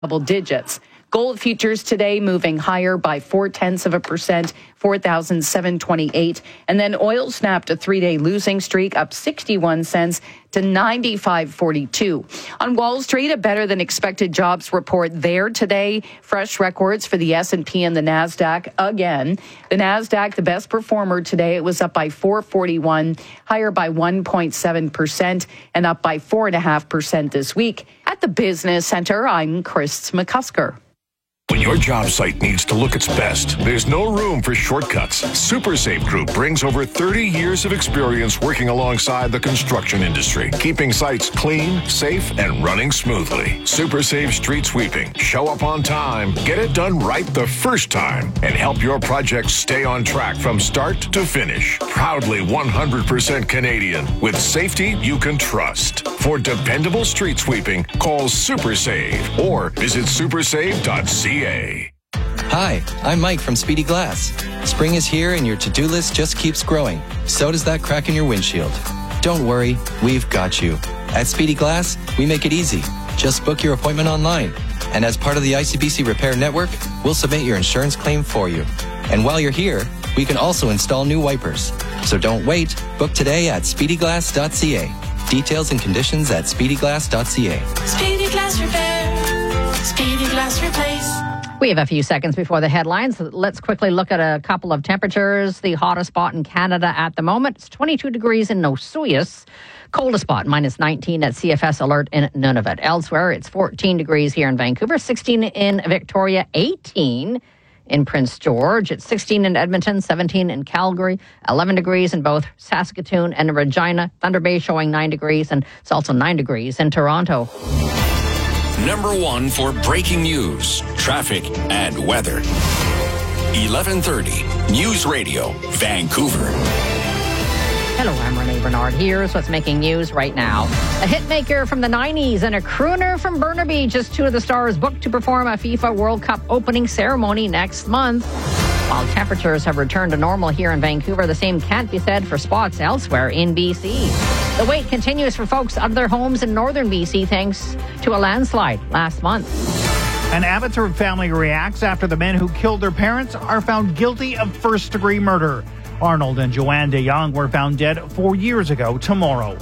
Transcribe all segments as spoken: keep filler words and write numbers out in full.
double digits. Gold futures today moving higher by four tenths of a percent, four thousand seven hundred twenty-eight. And then oil snapped a three-day losing streak, up sixty-one cents to ninety-five forty-two. On Wall Street, a better than expected jobs report there today. Fresh records for the S and P and the NASDAQ again. The NASDAQ, the best performer today, it was up by four forty-one, higher by one point seven percent, and up by four point five percent this week. At the Business Center, I'm Chris McCusker. When your job site needs to look its best, there's no room for shortcuts. SuperSafe Group brings over thirty years of experience working alongside the construction industry, keeping sites clean, safe, and running smoothly. SuperSafe Street Sweeping. Show up on time, get it done right the first time, and help your project stay on track from start to finish. Proudly one hundred percent Canadian, with safety you can trust. For dependable street sweeping, call SuperSave or visit supersave dot c a. Hi, I'm Mike from Speedy Glass. Spring is here and your to-do list just keeps growing. So does that crack in your windshield. Don't worry, we've got you. At Speedy Glass, we make it easy. Just book your appointment online. And as part of the I C B C Repair Network, we'll submit your insurance claim for you. And while you're here, we can also install new wipers. So don't wait. Book today at speedy glass dot c a. Details and conditions at speedy glass dot c a. Speedy Glass Repair. Speedy Glass Replace. We have a few seconds before the headlines. Let's quickly look at a couple of temperatures. The hottest spot in Canada at the moment, it's twenty-two degrees in Osoyoos. Coldest spot, minus nineteen at C F S Alert in Nunavut. Elsewhere, it's fourteen degrees here in Vancouver, sixteen in Victoria, eighteen in Prince George. It's sixteen in Edmonton, seventeen in Calgary, eleven degrees in both Saskatoon and Regina. Thunder Bay showing nine degrees, and it's also nine degrees in Toronto. Number one for breaking news, traffic, and weather. eleven thirty, News Radio, Vancouver. Hello, I'm Renee Bernard. Here's what's making news right now. A hitmaker from the nineties and a crooner from Burnaby, just two of the stars booked to perform a FIFA World Cup opening ceremony next month. While temperatures have returned to normal here in Vancouver, the same can't be said for spots elsewhere in B C. The wait continues for folks out of their homes in northern B C thanks to a landslide last month. An Abbotsford family reacts after the men who killed their parents are found guilty of first-degree murder. Arnold and Joanne DeYoung were found dead four years ago tomorrow.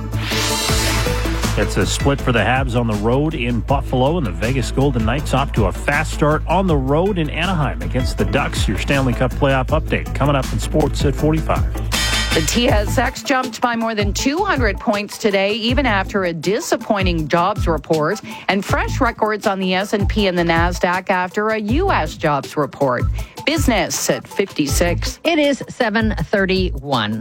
It's a split for the Habs on the road in Buffalo, and the Vegas Golden Knights off to a fast start on the road in Anaheim against the Ducks. Your Stanley Cup playoff update coming up in sports at forty-five. The T S X jumped by more than two hundred points today, even after a disappointing jobs report, and fresh records on the S and P and the NASDAQ after a U S jobs report. Business at fifty-six. It is seven thirty-one.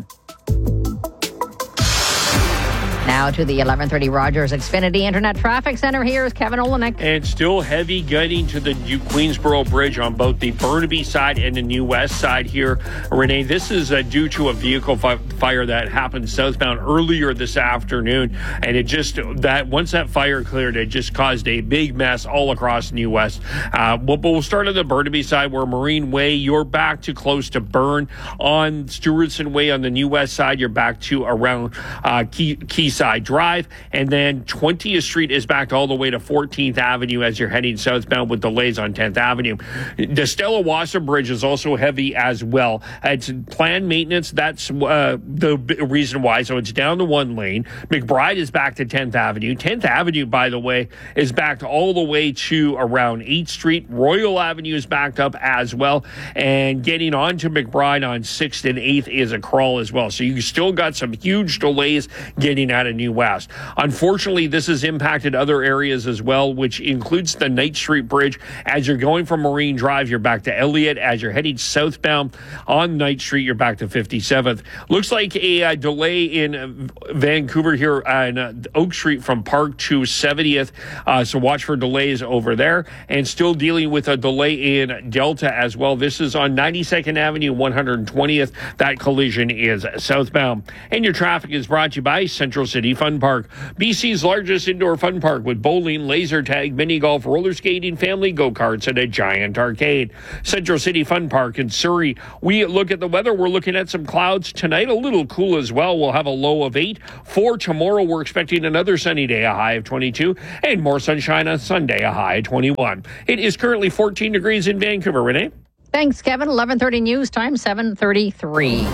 Now to the eleven thirty Rogers Xfinity Internet Traffic Center. Here's Kevin Olenek. And still heavy gutting to the New Queensboro Bridge on both the Burnaby side and the New West side here. Renee, this is uh, due to a vehicle fi- fire that happened southbound earlier this afternoon. And it just, that once that fire cleared, it just caused a big mess all across New West. Uh, we'll, we'll start on the Burnaby side where Marine Way, you're back to close to Burn. On Stewardson Way on the New West side, you're back to around uh, Key, Keyside Drive, and then twentieth Street is back all the way to fourteenth Avenue as you're heading southbound with delays on tenth Avenue. The Stella Wassa Bridge is also heavy as well. It's planned maintenance. That's uh, the reason why. So it's down to one lane. McBride is back to tenth Avenue. tenth Avenue, by the way, is backed all the way to around eighth Street. Royal Avenue is backed up as well. And getting onto McBride on sixth and eighth is a crawl as well. So you still got some huge delays getting out of New West. Unfortunately, this has impacted other areas as well, which includes the Knight Street Bridge. As you're going from Marine Drive, you're back to Elliott. As you're heading southbound on Knight Street, you're back to fifty-seventh. Looks like a uh, delay in uh, Vancouver here on uh, Oak Street from Park to seventieth. Uh, so watch for delays over there. And still dealing with a delay in Delta as well. This is on ninety-second Avenue, one hundred twentieth. That collision is southbound. And your traffic is brought to you by Central City City Fun Park. B C's largest indoor fun park with bowling, laser tag, mini golf, roller skating, family go-karts, and a giant arcade. Central City Fun Park in Surrey. We look at the weather. We're looking at some clouds tonight, a little cool as well. We'll have a low of eight. For tomorrow, we're expecting another sunny day, a high of twenty-two, and more sunshine on Sunday, a high of twenty-one. It is currently fourteen degrees in Vancouver. Renee? Thanks, Kevin. eleven thirty news time, seven thirty-three.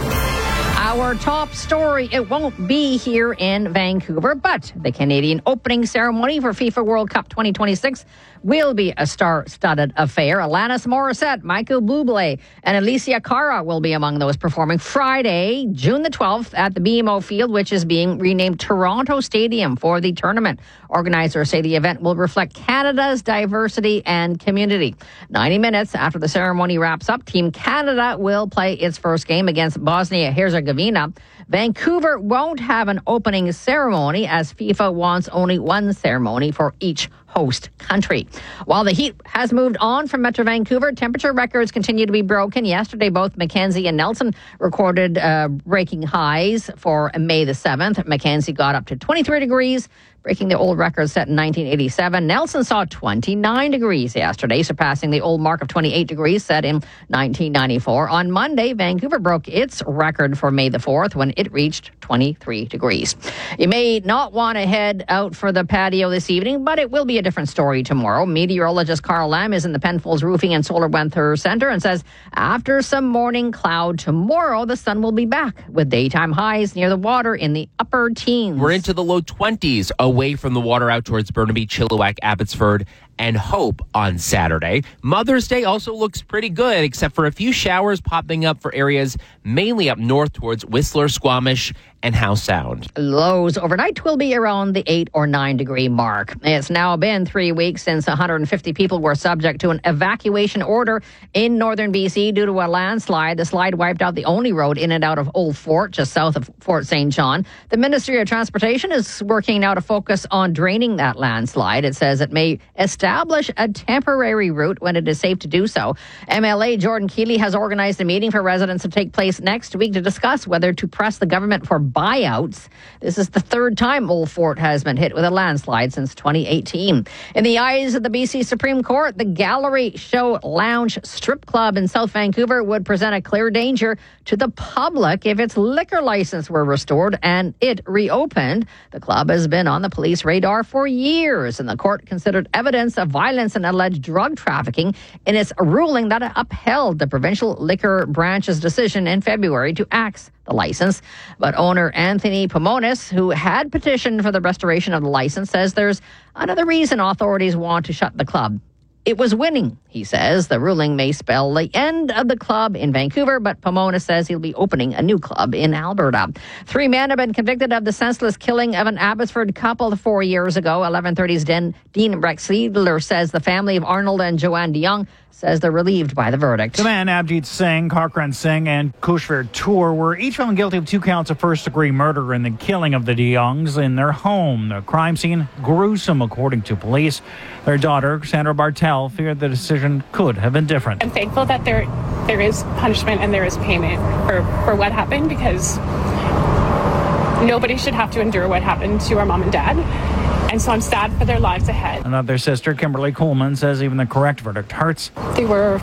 Our top story, it won't be here in Vancouver, but the Canadian opening ceremony for FIFA World Cup twenty twenty-six will be a star-studded affair. Alanis Morissette, Michael Bublé, and Alicia Cara will be among those performing Friday, June the twelfth at the B M O Field, which is being renamed Toronto Stadium for the tournament. Organizers say the event will reflect Canada's diversity and community. ninety minutes after the ceremony wraps up, Team Canada will play its first game against Bosnia-Herzegovina. Vancouver won't have an opening ceremony as FIFA wants only one ceremony for each host country. While the heat has moved on from Metro Vancouver, temperature records continue to be broken. Yesterday, both Mackenzie and Nelson recorded uh, breaking highs for May the seventh. Mackenzie got up to twenty-three degrees, breaking the old record set in nineteen eighty-seven. Nelson saw twenty-nine degrees yesterday, surpassing the old mark of twenty-eight degrees set in nineteen ninety-four. On Monday, Vancouver broke its record for May the fourth when it reached twenty-three degrees. You may not want to head out for the patio this evening, but it will be a different story tomorrow. Meteorologist Carl Lamb is in the Penfolds Roofing and Solar Weather Center and says after some morning cloud tomorrow, the sun will be back with daytime highs near the water in the upper teens. We're into the low twenties away from the water out towards Burnaby, Chilliwack, Abbotsford, and Hope on Saturday. Mother's Day also looks pretty good, except for a few showers popping up for areas mainly up north towards Whistler, Squamish, and Howe Sound. Lows overnight will be around the eight or nine degree mark. It's now been three weeks since one hundred fifty people were subject to an evacuation order in northern B C due to a landslide. The slide wiped out the only road in and out of Old Fort, just south of Fort Saint John. The Ministry of Transportation is working now to focus on draining that landslide. It says it may establish a temporary route when it is safe to do so. M L A Jordan Keeley has organized a meeting for residents to take place next week to discuss whether to press the government for buyouts. This is the third time Old Fort has been hit with a landslide since twenty eighteen. In the eyes of the B C Supreme Court, the Gallery Show Lounge Strip Club in South Vancouver would present a clear danger to the public if its liquor license were restored and it reopened. The club has been on the police radar for years, and the court considered evidence of violence and alleged drug trafficking in its ruling that upheld the provincial liquor branch's decision in February to axe the license. But owner Anthony Pomonis, who had petitioned for the restoration of the license, says there's another reason authorities want to shut the club. It was winning, he says. The ruling may spell the end of the club in Vancouver, but Pomona says he'll be opening a new club in Alberta. Three men have been convicted of the senseless killing of an Abbotsford couple four years ago. eleven thirty's Den, Dean Rexedler says the family of Arnold and Joanne DeYoung says they're relieved by the verdict. The men, Abjit Singh, Karkran Singh, and Kushver Tour, were each found guilty of two counts of first-degree murder in the killing of the DeYoungs in their home. The crime scene gruesome, according to police. Their daughter, Sandra Bartel, feared the decision could have been different. I'm thankful that there there is punishment and there is payment for, for what happened, because nobody should have to endure what happened to our mom and dad. And so I'm sad for their lives ahead. Another sister, Kimberly Coleman, says even the correct verdict hurts. They were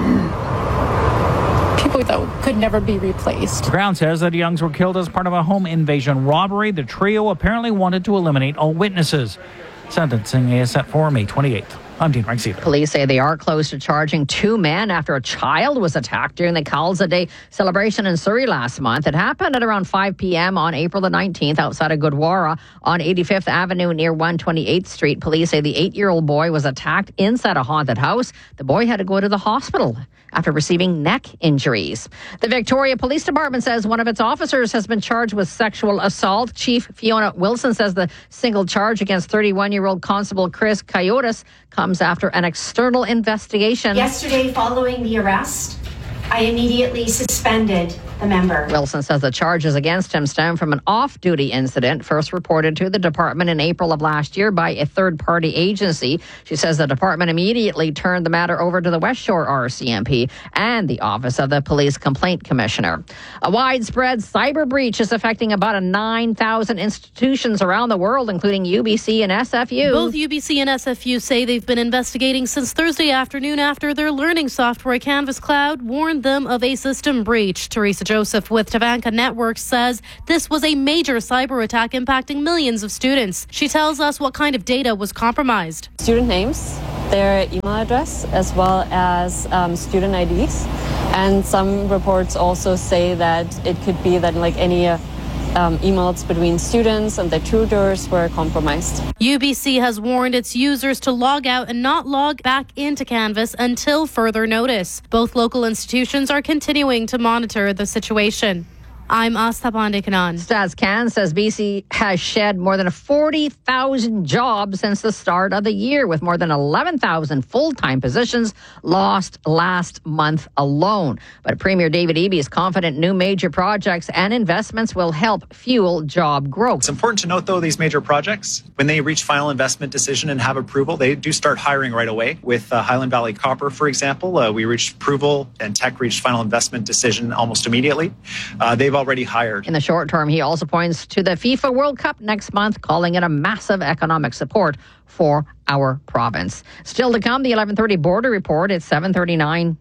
people that could never be replaced. The Crown says that Youngs were killed as part of a home invasion robbery. The trio apparently wanted to eliminate all witnesses. Sentencing is set for May twenty-eighth. I'm Dean Rexedler. Police say they are close to charging two men after a child was attacked during the Kalsa Day celebration in Surrey last month. It happened at around five p.m. on April the nineteenth outside of Gurdwara on eighty-fifth Avenue near one twenty-eighth Street. Police say the eight-year-old boy was attacked inside a haunted house. The boy had to go to the hospital after receiving neck injuries. The Victoria Police Department says one of its officers has been charged with sexual assault. Chief Fiona Wilson says the single charge against thirty-one-year-old Constable Chris Coyotes comes after an external investigation. Yesterday, following the arrest, I immediately suspended the member. Wilson says the charges against him stem from an off-duty incident first reported to the department in April of last year by a third-party agency. She says the department immediately turned the matter over to the West Shore R C M P and the Office of the Police Complaint Commissioner. A widespread cyber breach is affecting about a nine thousand institutions around the world, including U B C and S F U. Both U B C and S F U say they've been investigating since Thursday afternoon after their learning software Canvas Cloud warned them of a system breach. Teresa Joseph with Tavanka Networks says this was a major cyber attack impacting millions of students. She tells us what kind of data was compromised. Student names, their email address, as well as um, student I Ds. And some reports also say that it could be that like any uh, um, emails between students and their tutors were compromised. U B C has warned its users to log out and not log back into Canvas until further notice. Both local institutions are continuing to monitor the situation. I'm Asta Pandekanan. StatsCan says B C has shed more than forty thousand jobs since the start of the year, with more than eleven thousand full-time positions lost last month alone. But Premier David Eby is confident new major projects and investments will help fuel job growth. It's important to note, though, these major projects, when they reach final investment decision and have approval, they do start hiring right away. With uh, Highland Valley Copper, for example, uh, we reached approval and Teck reached final investment decision almost immediately. Uh, they've already hired. In the short term, he also points to the FIFA World Cup next month, calling it a massive economic support for our province. Still to come, the eleven thirty Border Report at seven thirty-nine.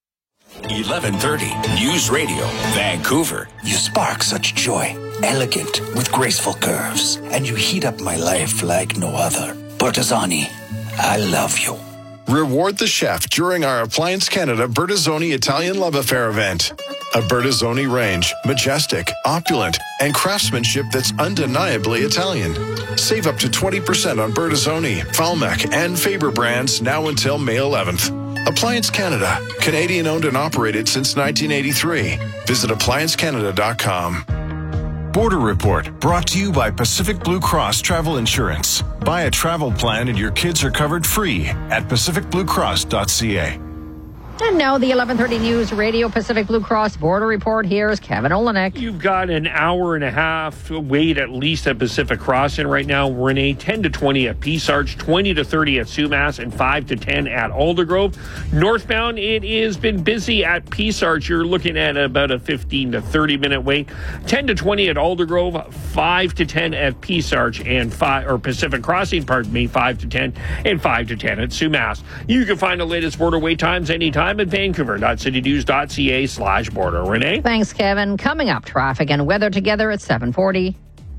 eleven thirty News Radio, Vancouver. You spark such joy, elegant with graceful curves, and you heat up my life like no other. Bertazzoni, I love you. Reward the chef during our Appliance Canada Bertazzoni Italian Love Affair event. A Bertazzoni range, majestic, opulent, and craftsmanship that's undeniably Italian. Save up to twenty percent on Bertazzoni, Falmec, and Faber brands now until May eleventh. Appliance Canada, Canadian owned and operated since nineteen eighty-three. Visit appliance canada dot com. Border Report, brought to you by Pacific Blue Cross Travel Insurance. Buy a travel plan and your kids are covered free at pacific blue cross dot c a. And now the eleven thirty News Radio Pacific Blue Cross Border Report. Here's Kevin Olenek. You've got an hour and a half wait at least at Pacific Crossing right now. Renee, ten to twenty at Peace Arch, twenty to thirty at Sumas, and five to ten at Aldergrove. Northbound, it has been busy at Peace Arch. You're looking at about a fifteen to thirty minute wait. ten to twenty at Aldergrove, five to ten at Peace Arch, and five or Pacific Crossing, pardon me, five to ten, and five to ten at Sumas. You can find the latest border wait times anytime at vancouver dot city news dot c a slash border. Renee? Thanks, Kevin. Coming up, traffic and weather together at seven forty.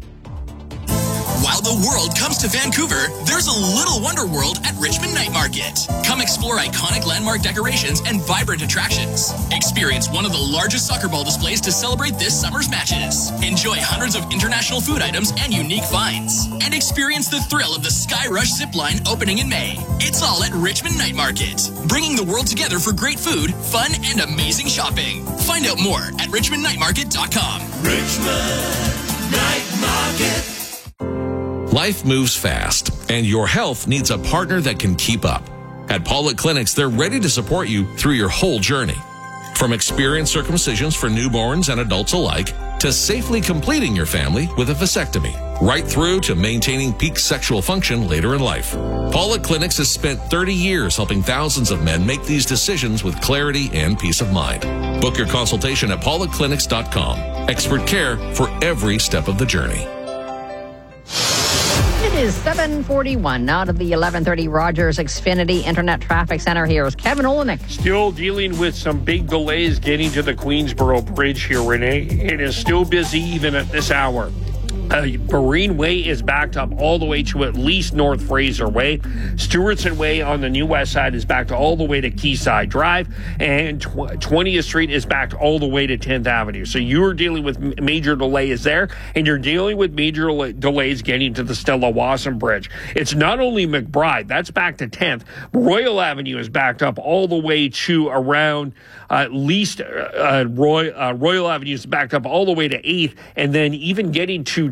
While the world comes to Vancouver, there's a little wonder world at Richmond Night Market. Come explore iconic landmark decorations and vibrant attractions. Experience one of the largest soccer ball displays to celebrate this summer's matches. Enjoy hundreds of international food items and unique finds. And experience the thrill of the Sky Rush zipline opening in May. It's all at Richmond Night Market, bringing the world together for great food, fun, and amazing shopping. Find out more at richmond night market dot com. Richmond Night Market. Life moves fast, and your health needs a partner that can keep up. At Pollock Clinics, they're ready to support you through your whole journey. From experienced circumcisions for newborns and adults alike, to safely completing your family with a vasectomy, right through to maintaining peak sexual function later in life. Pollock Clinics has spent thirty years helping thousands of men make these decisions with clarity and peace of mind. Book your consultation at pollock clinics dot com. Expert care for every step of the journey. It is seven forty-one out of the eleven thirty Rogers Xfinity Internet Traffic Center. Here's Kevin Olenek. Still dealing with some big delays getting to the Queensboro Bridge here, Renee. It is still busy even at this hour. Uh, Marine Way is backed up all the way to at least North Fraser Way. Stewartson Way on the New West Side is backed all the way to Quayside Drive, and twentieth Street is backed all the way to tenth Avenue. So you're dealing with major delays there, and you're dealing with major delays getting to the Stella Wasson Bridge. It's not only McBride, that's back to tenth. Royal Avenue is backed up all the way to around uh, at least uh, Roy, uh, Royal Avenue is backed up all the way to eighth, and then even getting to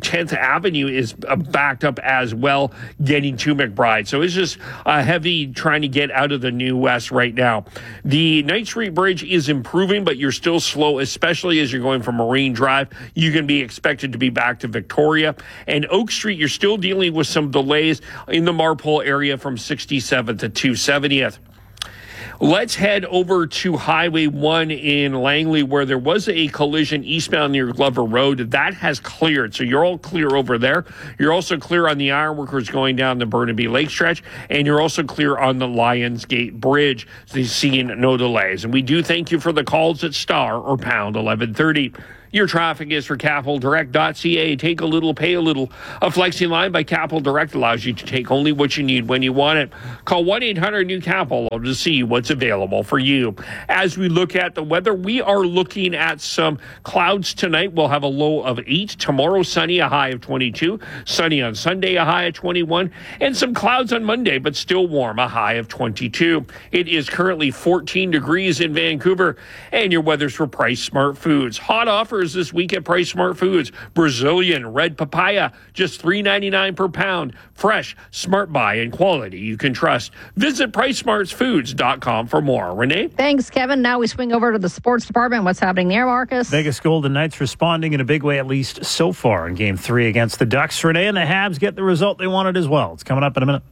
tenth Avenue is uh, backed up as well, getting to McBride. So it's just uh, heavy trying to get out of the New West right now. The Ninth Street Bridge is improving, but you're still slow, especially as you're going from Marine Drive. You can be expected to be back to Victoria. And Oak Street, you're still dealing with some delays in the Marpole area from sixty-seventh to two seventieth. Let's head over to Highway one in Langley, where there was a collision eastbound near Glover Road. That has cleared, so you're all clear over there. You're also clear on the Ironworkers going down the Burnaby Lake stretch, and you're also clear on the Lions Gate Bridge, so seeing no delays. And we do thank you for the calls at star or pound eleven thirty. Your traffic is for capital direct dot c a. Take a little, pay a little. A flexi line by Capital Direct allows you to take only what you need when you want it. Call one eight hundred new capital to see what's available for you. As we look at the weather, we are looking at some clouds tonight. We'll have a low of eight. Tomorrow, sunny, a high of twenty-two. Sunny on Sunday, a high of twenty-one. And some clouds on Monday, but still warm, a high of twenty-two. It is currently fourteen degrees in Vancouver. And your weather's for Price Smart Foods. Hot offers this week at Price Smart Foods. Brazilian red papaya, just three ninety-nine per pound. Fresh, smart buy, and quality you can trust. Visit price smart foods dot com for more. Renee? Thanks, Kevin. Now we swing over to the sports department. What's happening there, Marcus? Vegas Golden Knights responding in a big way, at least so far, in Game three against the Ducks. Renee, and the Habs get the result they wanted as well. It's coming up in a minute.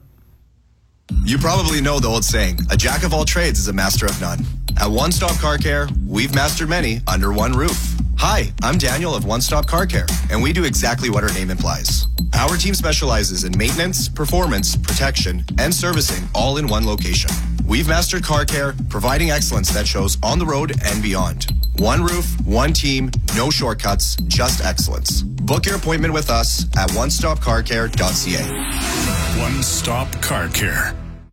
You probably know the old saying, a jack of all trades is a master of none. At One Stop Car Care, we've mastered many under one roof. Hi, I'm Daniel of One Stop Car Care, and we do exactly what our name implies. Our team specializes in maintenance, performance, protection, and servicing all in one location. We've mastered car care, providing excellence that shows on the road and beyond. One roof, one team, no shortcuts, just excellence. Book your appointment with us at one stop car care dot c a. One Stop Car Care.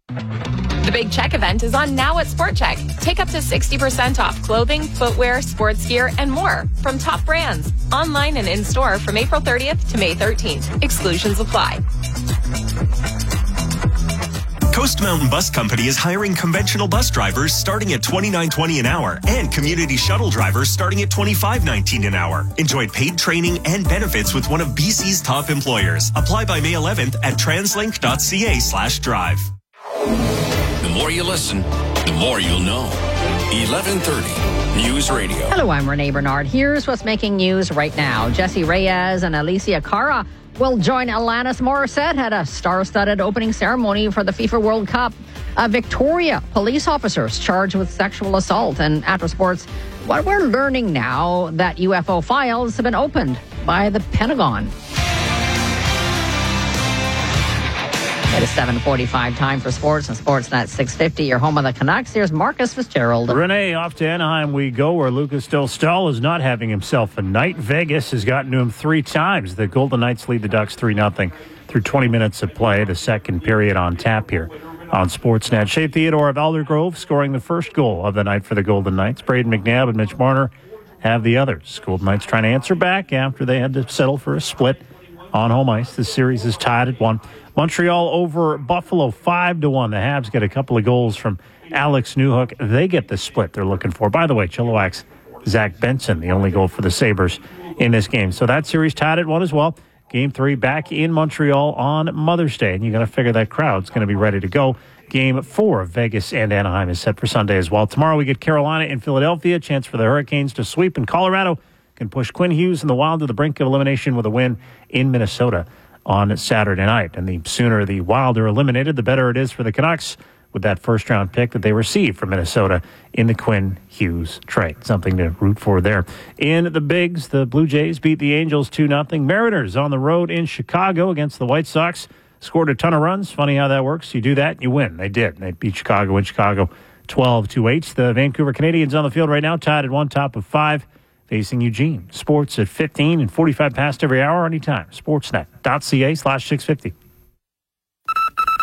The Big Check event is on now at Sport Check. Take up to sixty percent off clothing, footwear, sports gear, and more from top brands. Online and in-store from April thirtieth to May thirteenth. Exclusions apply. Coast Mountain Bus Company is hiring conventional bus drivers starting at twenty-nine twenty an hour and community shuttle drivers starting at twenty-five nineteen an hour. Enjoy paid training and benefits with one of B C's top employers. Apply by May eleventh at translink dot c a slash drive. The more you listen, the more you'll know. eleven thirty News Radio. Hello, I'm Renee Bernard. Here's what's making news right now. Jessie Reyes and Alicia Cara will join Alanis Morissette at a star-studded opening ceremony for the FIFA World Cup. Uh, Victoria police officers charged with sexual assault. And after sports, what we're learning now that U F O files have been opened by the Pentagon. It is seven forty-five, time for sports and Sportsnet six fifty. Your home of the Canucks. Here's Marcus Fitzgerald. Renee, off to Anaheim we go, where Lucas Del Stahl is not having himself a night. Vegas has gotten to him three times. The Golden Knights lead the Ducks three nothing through twenty minutes of play, the second period on tap here on Sportsnet. Shea Theodore of Aldergrove scoring the first goal of the night for the Golden Knights. Braden McNabb and Mitch Marner have the others. Golden Knights trying to answer back after they had to settle for a split on home ice. The series is tied at one. Montreal over Buffalo five to one. The Habs get a couple of goals from Alex Newhook. They get the split they're looking for. By the way, Chilliwack's Zach Benson, the only goal for the Sabres in this game. So that series tied at one as well. Game three back in Montreal on Mother's Day. And you got to figure that crowd's going to be ready to go. Game four of Vegas and Anaheim is set for Sunday as well. Tomorrow we get Carolina and Philadelphia. Chance for the Hurricanes to sweep. And Colorado can push Quinn Hughes and the Wild to the brink of elimination with a win in Minnesota on Saturday night. And the sooner the Wild are eliminated, the better it is for the Canucks with that first-round pick that they received from Minnesota in the Quinn Hughes trade. Something to root for there. In the Bigs, the Blue Jays beat the Angels two nothing. Mariners on the road in Chicago against the White Sox. Scored a ton of runs. Funny how that works. You do that, you win. They did. They beat Chicago in Chicago twelve to eight. The Vancouver Canadians on the field right now, tied at one, top of five, facing Eugene. Sports at fifteen and forty-five past every hour, anytime. Sportsnet dot c a slash six fifty.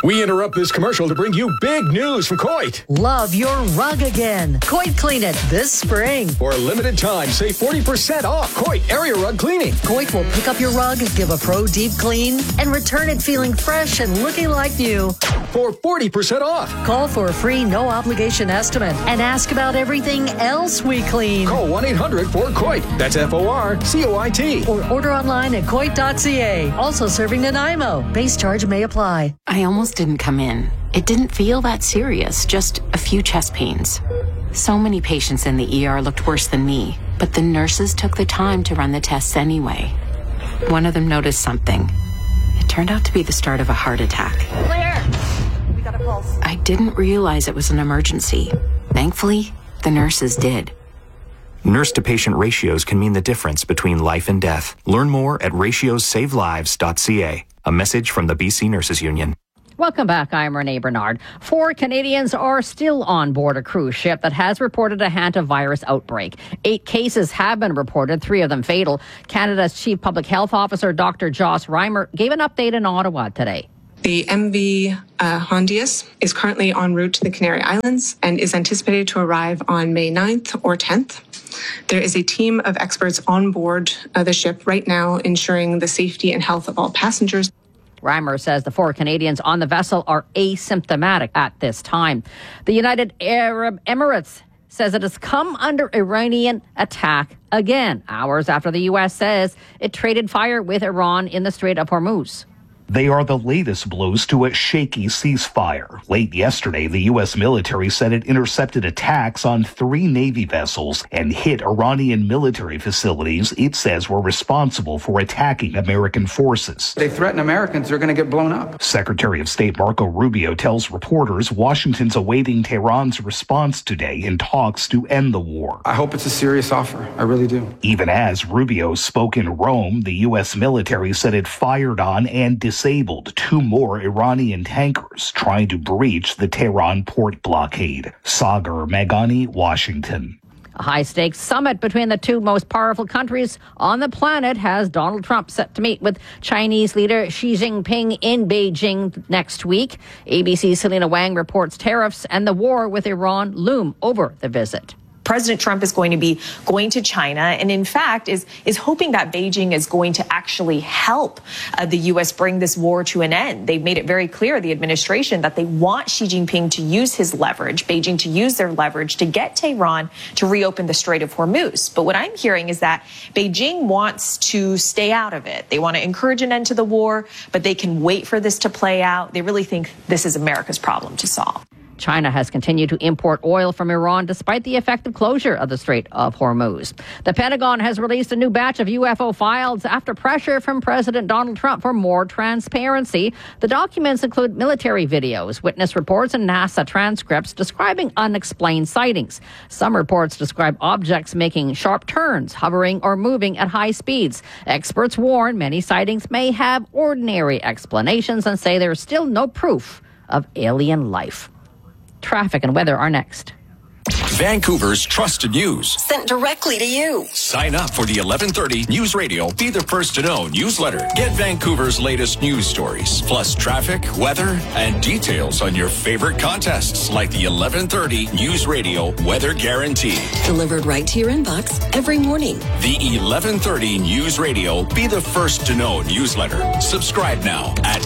We interrupt this commercial to bring you big news from Coit. Love your rug again. Coit Clean It this spring. For a limited time, save forty percent off Coit area rug cleaning. Coit will pick up your rug, give a pro deep clean, and return it feeling fresh and looking like new. For forty percent off. Call for a free no obligation estimate and ask about everything else we clean. Call one eight hundred four Coit. That's F O R C O I T. Or order online at coit dot c a. Also serving Nanaimo. Base charge may apply. I almost didn't come in. It didn't feel that serious, just a few chest pains. So many patients in the E R looked worse than me, but the nurses took the time to run the tests anyway. One of them noticed something. It turned out to be the start of a heart attack. Claire! We got a pulse. I didn't realize it was an emergency. Thankfully, the nurses did. Nurse-to-patient ratios can mean the difference between life and death. Learn more at ratios save lives dot c a. A message from the B C Nurses Union. Welcome back. I'm Renee Bernard. Four Canadians are still on board a cruise ship that has reported a hantavirus outbreak. Eight cases have been reported, three of them fatal. Canada's Chief Public Health Officer, Doctor Joss Reimer, gave an update in Ottawa today. The M V uh, Hondius is currently en route to the Canary Islands and is anticipated to arrive on May ninth or tenth. There is a team of experts on board uh, the ship right now ensuring the safety and health of all passengers. Reimer says the four Canadians on the vessel are asymptomatic at this time. The United Arab Emirates says it has come under Iranian attack again, hours after the U S says it traded fire with Iran in the Strait of Hormuz. They are the latest blows to a shaky ceasefire. Late yesterday, the U S military said it intercepted attacks on three Navy vessels and hit Iranian military facilities it says were responsible for attacking American forces. They threaten Americans, they're going to get blown up. Secretary of State Marco Rubio tells reporters Washington's awaiting Tehran's response today in talks to end the war. I hope it's a serious offer. I really do. Even as Rubio spoke in Rome, the U S military said it fired on and disabled two more Iranian tankers trying to breach the Tehran port blockade. Sagar Meghani, Washington. A high-stakes summit between the two most powerful countries on the planet has Donald Trump set to meet with Chinese leader Xi Jinping in Beijing next week. A B C's Selena Wang reports tariffs and the war with Iran loom over the visit. President Trump is going to be going to China and, in fact, is is hoping that Beijing is going to actually help uh, the U S bring this war to an end. They've made it very clear, the administration, that they want Xi Jinping to use his leverage, Beijing to use their leverage to get Tehran to reopen the Strait of Hormuz. But what I'm hearing is that Beijing wants to stay out of it. They want to encourage an end to the war, but they can wait for this to play out. They really think this is America's problem to solve. China has continued to import oil from Iran despite the effective closure of the Strait of Hormuz. The Pentagon has released a new batch of U F O files after pressure from President Donald Trump for more transparency. The documents include military videos, witness reports, and NASA transcripts describing unexplained sightings. Some reports describe objects making sharp turns, hovering, or moving at high speeds. Experts warn many sightings may have ordinary explanations and say there is still no proof of alien life. Traffic and weather are next. Vancouver's trusted news. Sent directly to you. Sign up for the eleven thirty News Radio Be the First to Know newsletter. Get Vancouver's latest news stories, plus traffic, weather, and details on your favorite contests like the eleven thirty News Radio Weather Guarantee. Delivered right to your inbox every morning. The eleven thirty News Radio Be the First to Know newsletter. Subscribe now at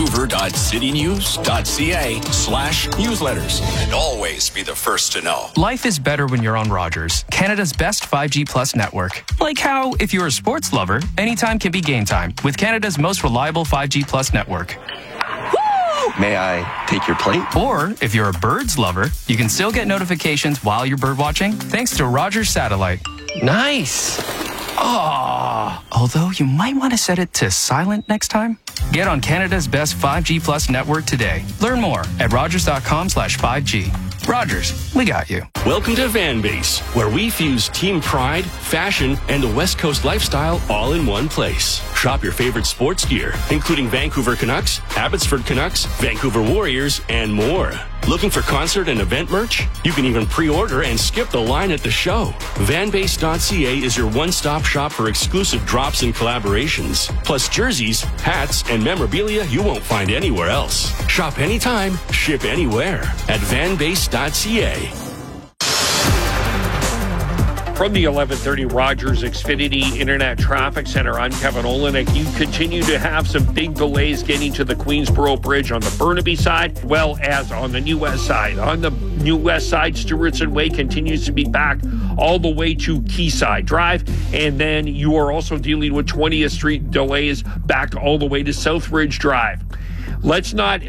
vancouver.citynews.ca slash newsletters. And always be the first to know. Life is better when you're on Rogers, Canada's best five G Plus network. Like how, if you're a sports lover, anytime can be game time with Canada's most reliable five G Plus network. May I take your plate? Or, if you're a birds lover, you can still get notifications while you're bird watching thanks to Rogers Satellite. Nice. Oh, although you might want to set it to silent next time. Get on Canada's best five G Plus network today. Learn more at rogers.com slash 5G. Rogers, we got you. Welcome to Van Base, where we fuse team pride, fashion, and the West Coast lifestyle all in one place. Shop your favorite sports gear, including Vancouver Canucks, Abbotsford Canucks, Vancouver Warriors, and more. Looking for concert and event merch? You can even pre-order and skip the line at the show. Vanbase dot c a is your one-stop shop for exclusive drops and collaborations, plus jerseys, hats, and memorabilia you won't find anywhere else. Shop anytime, ship anywhere at Vanbase dot c a. From the eleven thirty Rogers Xfinity Internet Traffic Center, I'm Kevin Olenek. You continue to have some big delays getting to the Queensboro Bridge on the Burnaby side, as well as on the New West side. On the New West side, Stewartson Way continues to be back all the way to Quayside Drive. And then you are also dealing with twentieth Street delays back all the way to Southridge Drive. Let's not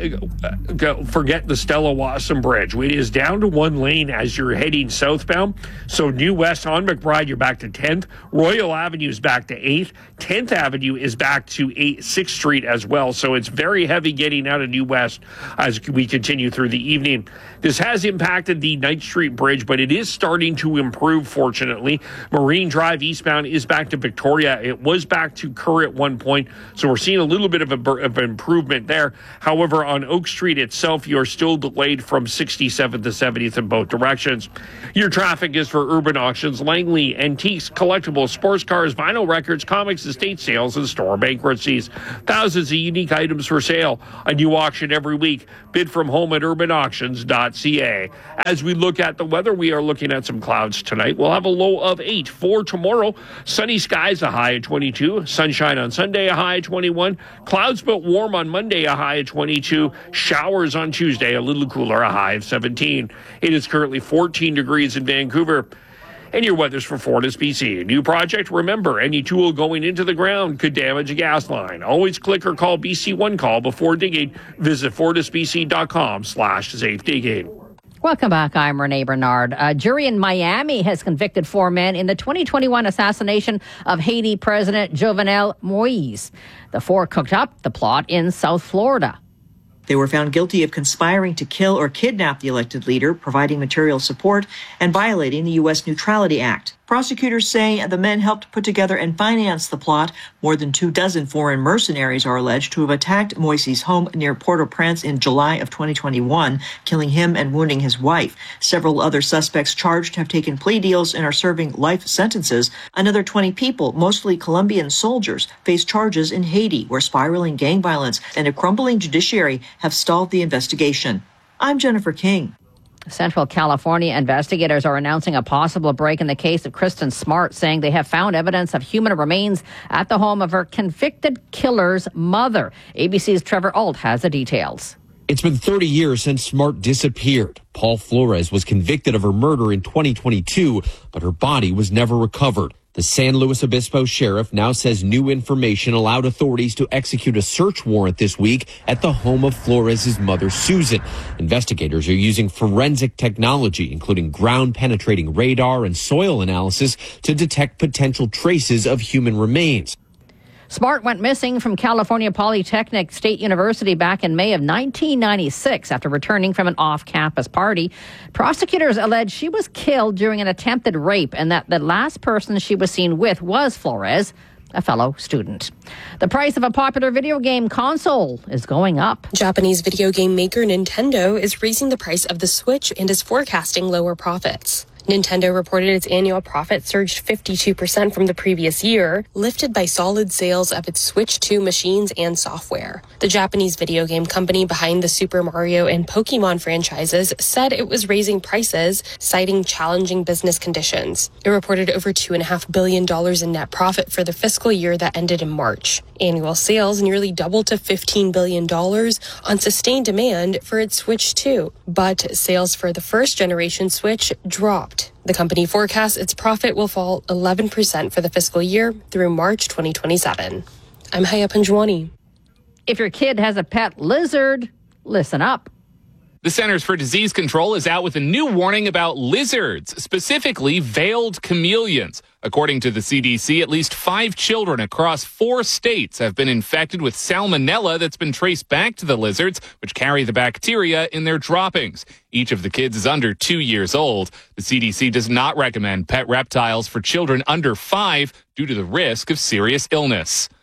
uh, forget the Stella Wasson Bridge. It is down to one lane as you're heading southbound. So New West on McBride, you're back to tenth. Royal Avenue is back to eighth. tenth Avenue is back to eighth, sixth Street as well. So it's very heavy getting out of New West as we continue through the evening. This has impacted the Ninth Street Bridge, but it is starting to improve, fortunately. Marine Drive eastbound is back to Victoria. It was back to Kerr at one point, so we're seeing a little bit of, a, of improvement there. However, on Oak Street itself, you're still delayed from sixty-seventh to seventieth in both directions. Your traffic is for Urban Auctions, Langley, Antiques, Collectibles, Sports Cars, Vinyl Records, Comics, Estate Sales, and Store Bankruptcies. Thousands of unique items for sale. A new auction every week. Bid from home at urban auctions dot c a. As we look at the weather, we are looking at some clouds tonight. We'll have a low of eight. For tomorrow, sunny skies, a high at twenty-two. Sunshine on Sunday, a high at twenty-one. Clouds but warm on Monday, a high at twenty-two. Showers on Tuesday, a little cooler, a high of seventeen. It is currently fourteen degrees in Vancouver. And your weather's for Fortis B C. New project, remember, any tool going into the ground could damage a gas line. Always click or call B C One Call before digging. Visit fortisbc.com slash safe digging. Welcome back. I'm Renee Bernard. A jury in Miami has convicted four men in the twenty twenty-one assassination of Haiti President Jovenel Moise. The four cooked up the plot in South Florida. They were found guilty of conspiring to kill or kidnap the elected leader, providing material support, and violating the U S Neutrality Act. Prosecutors say the men helped put together and finance the plot. More than two dozen foreign mercenaries are alleged to have attacked Moise's home near Port-au-Prince in July of twenty twenty-one, killing him and wounding his wife. Several other suspects charged have taken plea deals and are serving life sentences. Another twenty people, mostly Colombian soldiers, face charges in Haiti, where spiraling gang violence and a crumbling judiciary have stalled the investigation. I'm Jennifer King. Central California investigators are announcing a possible break in the case of Kristen Smart, saying they have found evidence of human remains at the home of her convicted killer's mother. A B C's Trevor Ault has the details. It's been thirty years since Smart disappeared. Paul Flores was convicted of her murder in twenty twenty-two, but her body was never recovered. The San Luis Obispo sheriff now says new information allowed authorities to execute a search warrant this week at the home of Flores' mother, Susan. Investigators are using forensic technology, including ground-penetrating radar and soil analysis, to detect potential traces of human remains. Smart went missing from California Polytechnic State University back in May of nineteen ninety-six after returning from an off-campus party. Prosecutors allege she was killed during an attempted rape and that the last person she was seen with was Flores, a fellow student. The price of a popular video game console is going up. Japanese video game maker Nintendo is raising the price of the Switch and is forecasting lower profits. Nintendo reported its annual profit surged fifty-two percent from the previous year, lifted by solid sales of its Switch two machines and software. The Japanese video game company behind the Super Mario and Pokemon franchises said it was raising prices, citing challenging business conditions. It reported over two point five billion dollars in net profit for the fiscal year that ended in March. Annual sales nearly doubled to fifteen billion dollars on sustained demand for its Switch two, but sales for the first-generation Switch dropped. The company forecasts its profit will fall eleven percent for the fiscal year through March twenty twenty-seven. I'm Haya Panjwani. If your kid has a pet lizard, listen up. The Centers for Disease Control is out with a new warning about lizards, specifically veiled chameleons. According to the C D C, at least five children across four states have been infected with salmonella that's been traced back to the lizards, which carry the bacteria in their droppings. Each of the kids is under two years old. The C D C does not recommend pet reptiles for children under five due to the risk of serious illness.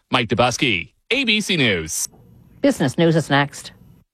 Mike Dubusky, A B C News. Business News is next.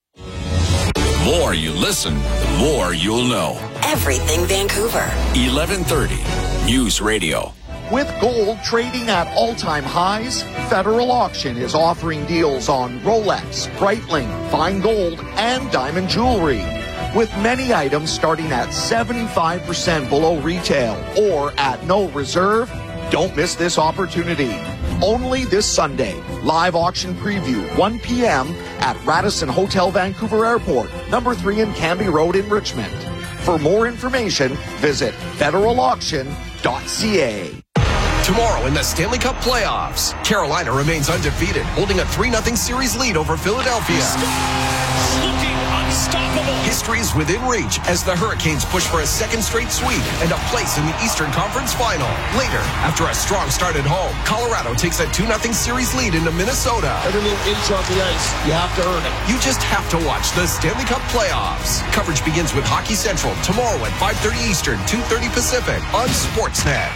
The more you listen, the more you'll know. Everything Vancouver. eleven thirty News Radio. With gold trading at all-time highs, Federal Auction is offering deals on Rolex, Breitling, fine gold, and diamond jewelry. With many items starting at seventy-five percent below retail or at no reserve, don't miss this opportunity. Only this Sunday, live auction preview, one p.m. at Radisson Hotel Vancouver Airport, number three in Canby Road in Richmond. For more information, visit federal auction dot c a. Tomorrow in the Stanley Cup playoffs, Carolina remains undefeated, holding a three nothing series lead over Philadelphia. Looking unstoppable. History is within reach as the Hurricanes push for a second straight sweep and a place in the Eastern Conference Final. Later, after a strong start at home, Colorado takes a two nothing series lead into Minnesota. Every little inch on the ice, you have to earn it. You just have to watch the Stanley Cup playoffs. Coverage begins with Hockey Central tomorrow at five thirty Eastern, two thirty Pacific on Sportsnet.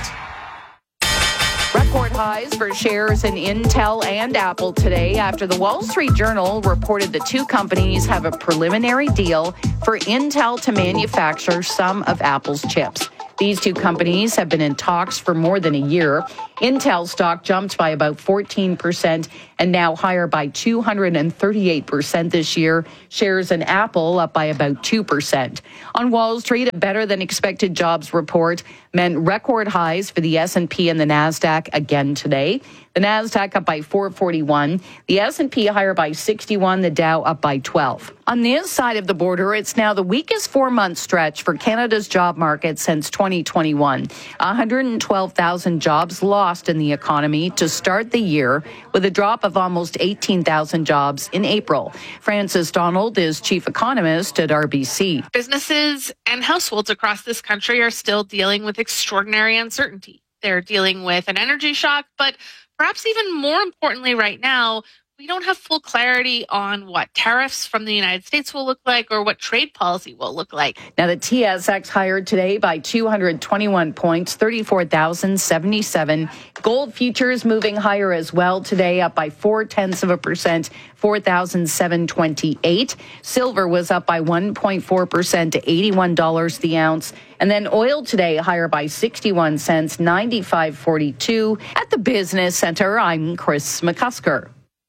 Record highs for shares in Intel and Apple today after the Wall Street Journal reported the two companies have a preliminary deal for Intel to manufacture some of Apple's chips. These two companies have been in talks for more than a year. Intel stock jumped by about fourteen percent and now higher by two hundred thirty-eight percent this year. Shares in Apple up by about two percent. On Wall Street, a better than expected jobs report meant record highs for the S and P and the NASDAQ again today. The NASDAQ up by four forty-one, the S and P higher by sixty-one, the Dow up by twelve. On this side of the border, it's now the weakest four-month stretch for Canada's job market since twenty twenty-one. one hundred twelve thousand jobs lost in the economy to start the year, with a drop of almost eighteen thousand jobs in April. Frances Donald is chief economist at R B C. Businesses and households across this country are still dealing with extraordinary uncertainty. They're dealing with an energy shock, but perhaps even more importantly right now, we don't have full clarity on what tariffs from the United States will look like or what trade policy will look like. Now, the T S X higher today by two hundred twenty-one points, thirty-four thousand seventy-seven. Gold futures moving higher as well today, up by four tenths of a percent, four thousand seven hundred twenty-eight. Silver was up by one point four percent to eighty-one dollars the ounce. And then oil today higher by sixty-one cents, ninety-five forty-two. At the Business Center, I'm Chris McCusker.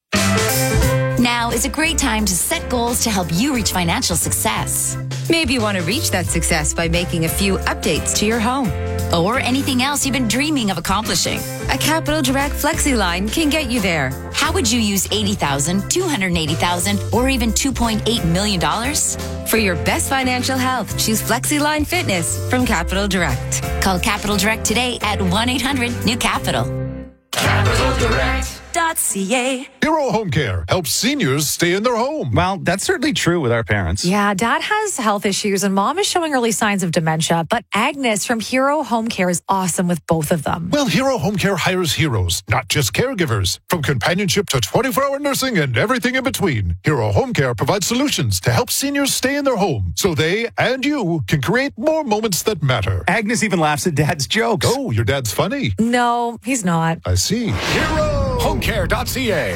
Now is a great time to set goals to help you reach financial success. Maybe you want to reach that success by making a few updates to your home. Or anything else you've been dreaming of accomplishing. A Capital Direct Flexi line can get you there. How would you use eighty thousand dollars, two hundred eighty thousand dollars, or even two point eight million dollars? For your best financial health, choose Flexi Line Fitness from Capital Direct. Call Capital Direct today at one eight hundred new capital. Capital Direct. .ca. Hero Home Care helps seniors stay in their home. Well, that's certainly true with our parents. Yeah, Dad has health issues and Mom is showing early signs of dementia, but Agnes from Hero Home Care is awesome with both of them. Well, Hero Home Care hires heroes, not just caregivers. From companionship to twenty-four hour nursing and everything in between, Hero Home Care provides solutions to help seniors stay in their home so they and you can create more moments that matter. Agnes even laughs at Dad's jokes. Oh, your dad's funny. No, he's not. I see. Hero Home Care dot c a.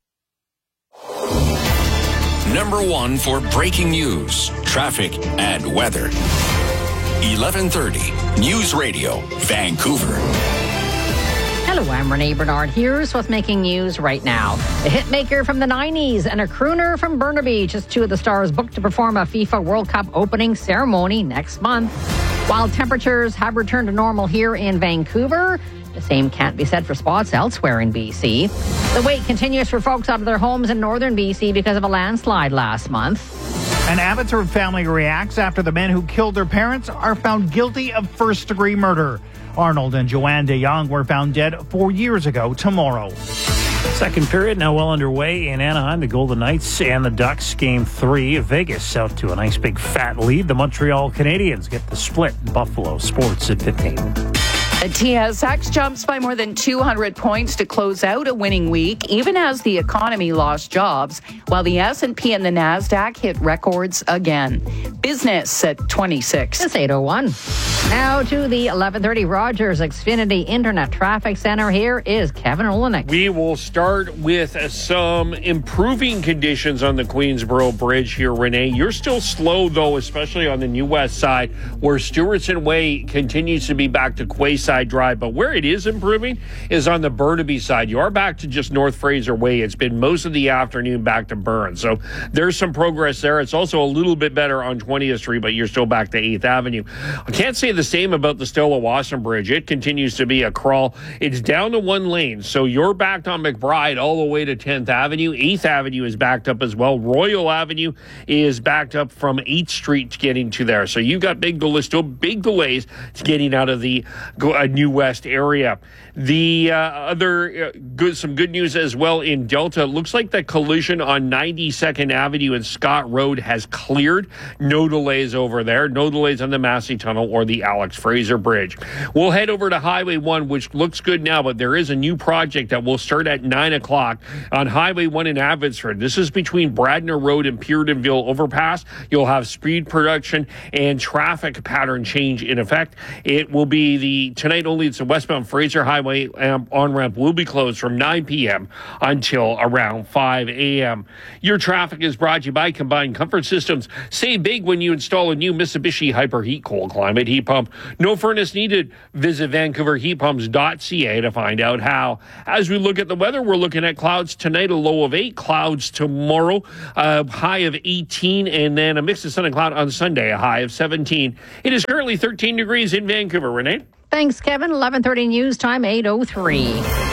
Number one for breaking news, traffic, and weather. eleven thirty News Radio, Vancouver. Hello, I'm Renee Bernard. Here's what's making news right now. A hitmaker from the nineties and a crooner from Burnaby, just two of the stars booked to perform a FIFA World Cup opening ceremony next month. While temperatures have returned to normal here in Vancouver, the same can't be said for spots elsewhere in B C. The wait continues for folks out of their homes in northern B C because of a landslide last month. An Abbotsford family reacts after the men who killed their parents are found guilty of first-degree murder. Arnold and Joanne DeYoung were found dead four years ago tomorrow. Second period now well underway in Anaheim. The Golden Knights and the Ducks game three. Vegas out to a nice big fat lead. The Montreal Canadiens get the split. Buffalo Sports at fifteen. The T S X jumps by more than two hundred points to close out a winning week, even as the economy lost jobs, while the S and P and the NASDAQ hit records again. Business at twenty-six. It's eight oh one. Now to the eleven thirty Rogers Xfinity Internet Traffic Center. Here is Kevin Olenek. We will start with some improving conditions on the Queensboro Bridge here, Renee. You're still slow, though, especially on the New West side, where Stewartson Way continues to be back to Quayside Drive. But where it is improving is on the Burnaby side. You are back to just North Fraser Way. It's been most of the afternoon back to Burn. So there's some progress there. It's also a little bit better on twentieth Street, but you're still back to eighth Avenue. I can't say the same about the Stella Wasson Bridge. It continues to be a crawl. It's down to one lane, so you're backed on McBride all the way to tenth Avenue. eighth Avenue is backed up as well. Royal Avenue is backed up from eighth Street to getting to there. So you've got big delays, still big delays to getting out of the uh, New West area. The uh, other uh, good, some good news as well in Delta. It looks like the collision on ninety-second Avenue and Scott Road has cleared. No delays over there. No delays on the Massey Tunnel or the Alex Fraser Bridge. We'll head over to Highway one, which looks good now, but there is a new project that will start at nine o'clock on Highway one in Abbotsford. This is between Bradner Road and Peardenville Overpass. You'll have speed production and traffic pattern change in effect. It will be the, tonight only, it's the westbound Fraser Highway um, on-ramp will be closed from nine p.m. until around five a.m. Your traffic is brought to you by Combined Comfort Systems. Save big when you install a new Mitsubishi Hyperheat cold climate heat pump. No furnace needed. Visit vancouver heat pumps dot c a to find out how. As we look at the weather, we're looking at clouds tonight, a low of eight, clouds tomorrow, a high of eighteen, and then a mix of sun and cloud on Sunday, a high of seventeen. It is currently thirteen degrees in Vancouver. Renee? Thanks, Kevin. eleven thirty news time, eight oh three.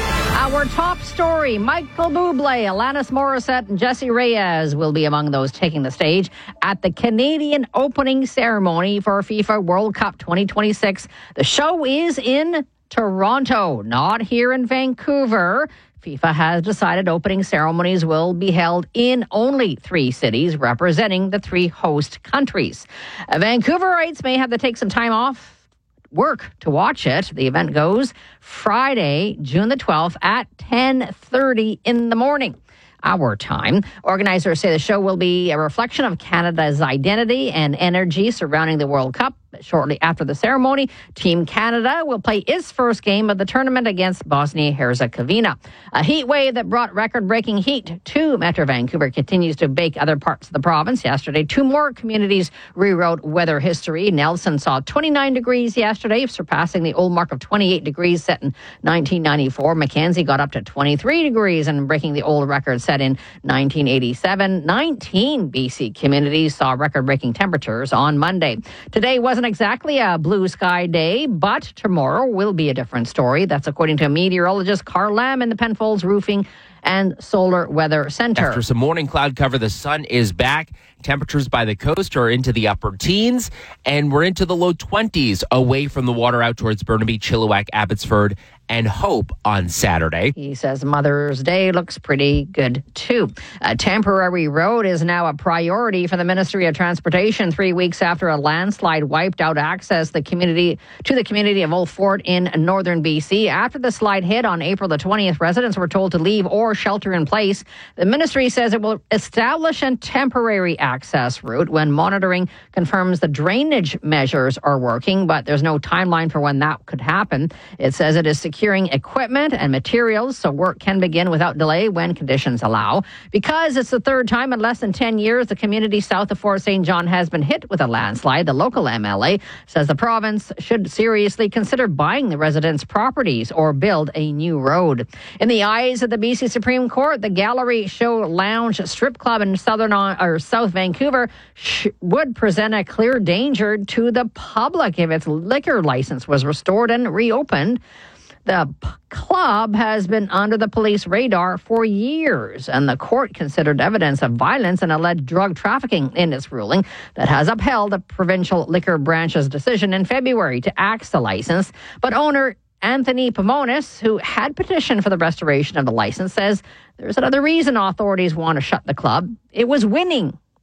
Our top story, Michael Bublé, Alanis Morissette, and Jessie Reyez will be among those taking the stage at the Canadian opening ceremony for FIFA World Cup twenty twenty-six. The show is in Toronto, not here in Vancouver. FIFA has decided opening ceremonies will be held in only three cities, representing the three host countries. Uh, Vancouverites may have to take some time off work to watch it. The event goes Friday, June the twelfth at ten thirty in the morning, our time. Organizers say the show will be a reflection of Canada's identity and energy surrounding the World Cup. Shortly after the ceremony, Team Canada will play its first game of the tournament against Bosnia-Herzegovina. A heat wave that brought record-breaking heat to Metro Vancouver continues to bake other parts of the province. Yesterday, two more communities rewrote weather history. Nelson saw twenty-nine degrees yesterday, surpassing the old mark of twenty-eight degrees set in nineteen ninety-four. Mackenzie got up to twenty-three degrees and breaking the old record set in nineteen eighty-seven. nineteen B C communities saw record-breaking temperatures on Monday. Today wasn't exactly a blue sky day, but tomorrow will be a different story. That's according to meteorologist Carl Lamb in the Penfolds Roofing and Solar Weather Center. After some morning cloud cover, the sun is back. Temperatures by the coast are into the upper teens, and we're into the low twenties away from the water out towards Burnaby, Chilliwack, Abbotsford, and Hope on Saturday. He says Mother's Day looks pretty good, too. A temporary road is now a priority for the Ministry of Transportation three weeks after a landslide wiped out access the community to the community of Old Fort in northern B C. After the slide hit on April the twentieth, residents were told to leave or shelter in place. The ministry says it will establish a temporary access route when monitoring confirms the drainage measures are working, but there's no timeline for when that could happen. It says it is securing equipment and materials so work can begin without delay when conditions allow. Because it's the third time in less than ten years the community south of Fort Saint John has been hit with a landslide, the local M L A says the province should seriously consider buying the residents' properties or build a new road. In the eyes of the B C Supreme Court, the Gallery Show Lounge strip club in southern or South Vancouver sh- would present a clear danger to the public if its liquor license was restored and reopened. The p- club has been under the police radar for years, and the court considered evidence of violence and alleged drug trafficking in its ruling that has upheld the provincial liquor branch's decision in February to axe the license. But owner Anthony Pomonis, who had petitioned for the restoration of the license, says there's another reason authorities want to shut the club. It was winning.